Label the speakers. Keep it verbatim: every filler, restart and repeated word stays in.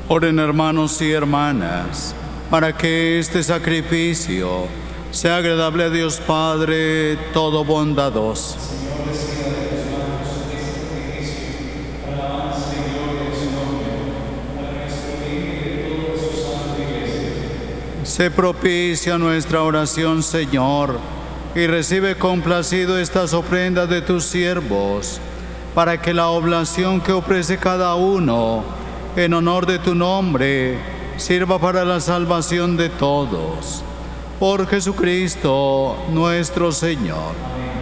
Speaker 1: Oren, hermanos y hermanas, para que este sacrificio sea agradable a Dios Padre todo bondadoso. Se propicia nuestra oración, Señor, y recibe complacido estas ofrendas de tus siervos, para que la oblación que ofrece cada uno en honor de tu nombre sirva para la salvación de todos. Por Jesucristo nuestro Señor.